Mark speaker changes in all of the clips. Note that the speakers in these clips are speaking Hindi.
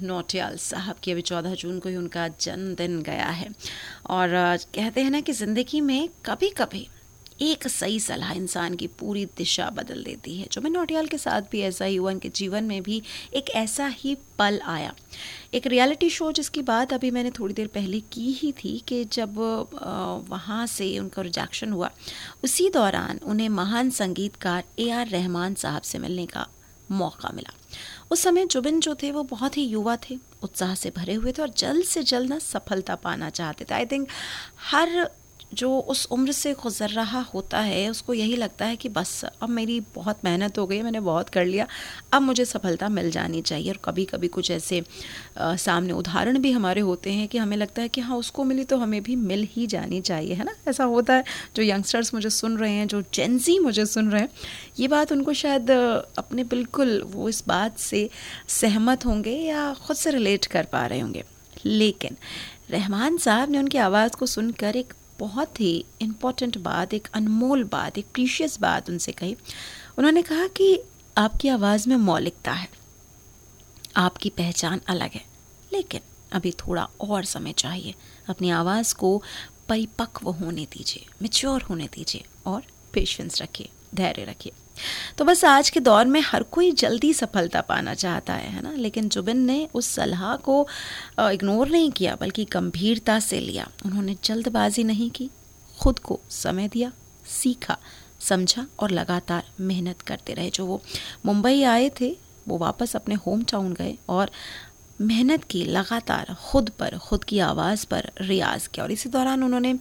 Speaker 1: नौटियाल साहब की अभी 14 जून को ही उनका जन्मदिन गया है। और कहते हैं ना कि ज़िंदगी में कभी कभी एक सही सलाह इंसान की पूरी दिशा बदल देती है। जुबिन नौटियाल के साथ भी ऐसा ही हुआ। उनके जीवन में भी एक ऐसा ही पल आया। एक रियलिटी शो जिसकी बात अभी मैंने थोड़ी देर पहले की ही थी कि जब वहाँ से उनका रिजेक्शन हुआ, उसी दौरान उन्हें महान संगीतकार AR रहमान साहब से मिलने का मौका मिला। उस समय जुबिन जो थे वो बहुत ही युवा थे, उत्साह से भरे हुए थे और जल्द से जल्द ना सफलता पाना चाहते थे। आई थिंक हर जो उस उम्र से गुजर रहा होता है उसको यही लगता है कि बस अब मेरी बहुत मेहनत हो गई, मैंने बहुत कर लिया, अब मुझे सफलता मिल जानी चाहिए। और कभी कभी कुछ ऐसे सामने उदाहरण भी हमारे होते हैं कि हमें लगता है कि हाँ उसको मिली तो हमें भी मिल ही जानी चाहिए, है ना। ऐसा होता है। जो यंगस्टर्स मुझे सुन रहे हैं, जो जेन ज़ी मुझे सुन रहे हैं, ये बात उनको शायद अपने बिल्कुल वो इस बात से सहमत होंगे या ख़ुद से रिलेट कर पा रहे होंगे। लेकिन रहमान साहब ने उनकी आवाज़ को सुनकर एक बहुत ही इम्पॉर्टेंट बात, एक अनमोल बात, एक प्रीशियस बात उनसे कही। उन्होंने कहा कि आपकी आवाज़ में मौलिकता है, आपकी पहचान अलग है, लेकिन अभी थोड़ा और समय चाहिए। अपनी आवाज़ को परिपक्व होने दीजिए, मैच्योर होने दीजिए और पेशेंस रखिए, धैर्य रखिए। तो बस आज के दौर में हर कोई जल्दी सफलता पाना चाहता है ना। लेकिन जुबिन ने उस सलाह को इग्नोर नहीं किया, बल्कि गंभीरता से लिया। उन्होंने जल्दबाजी नहीं की, खुद को समय दिया, सीखा, समझा और लगातार मेहनत करते रहे। जो वो मुंबई आए थे वो वापस अपने होम टाउन गए और मेहनत की, लगातार खुद पर, खुद की आवाज़ पर रियाज़ किया। और इसी दौरान उन्होंने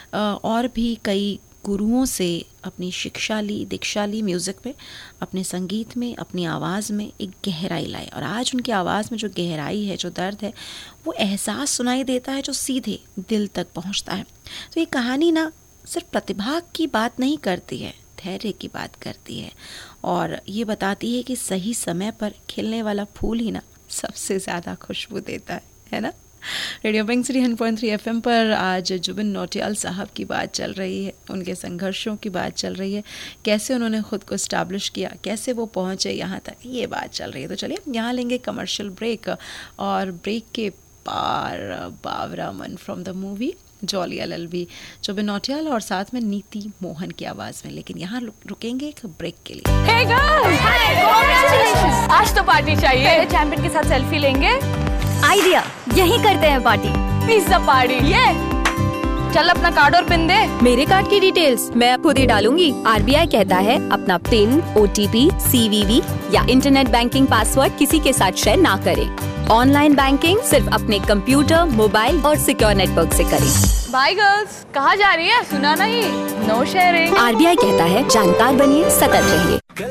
Speaker 1: और भी कई गुरुओं से अपनी शिक्षा ली, दीक्षा ली म्यूज़िक में, अपने संगीत में, अपनी आवाज़ में एक गहराई लाई। और आज उनकी आवाज़ में जो गहराई है, जो दर्द है, वो एहसास सुनाई देता है जो सीधे दिल तक पहुंचता है। तो ये कहानी ना सिर्फ प्रतिभा की बात नहीं करती है, धैर्य की बात करती है। और ये बताती है कि सही समय पर खिलने वाला फूल ही ना सबसे ज़्यादा खुशबू देता है ना। रेडियो पिंक 100.3 FM पर आज जुबिन नौटियाल साहब की बात चल रही है, उनके संघर्षों की बात चल रही है, कैसे उन्होंने खुद को इस्टेब्लिश किया, कैसे वो पहुँचे यहाँ तक, ये बात चल रही है। तो चलिए यहाँ लेंगे कमर्शियल ब्रेक और ब्रेक के पार बावरा मन from the movie jolly LLB, Zubin Nautiyal और साथ में नीति मोहन की आवाज़ में। लेकिन यहाँ रुकेंगे एक ब्रेक के लिए।
Speaker 2: Hey girls! Hi! Congratulations! आज तो पार्टी चाहिए। चैंपियन के साथ सेल्फी लेंगे।
Speaker 3: आइडिया, यही करते हैं पार्टी।
Speaker 2: Pizza party. ये चल अपना कार्ड और पिन दे।
Speaker 3: मेरे कार्ड की डिटेल्स मैं खुद ही डालूंगी। RBI कहता है अपना पिन, OTP, CVV या इंटरनेट बैंकिंग पासवर्ड किसी के साथ शेयर ना करें। ऑनलाइन बैंकिंग सिर्फ अपने कंप्यूटर, मोबाइल और सिक्योर नेटवर्क से करें।
Speaker 2: बाय गर्ल्स, कहाँ जा रही है? सुना नहीं? No sharing.
Speaker 3: RBI कहता है जानकार बनिए, सतर्क रहिए।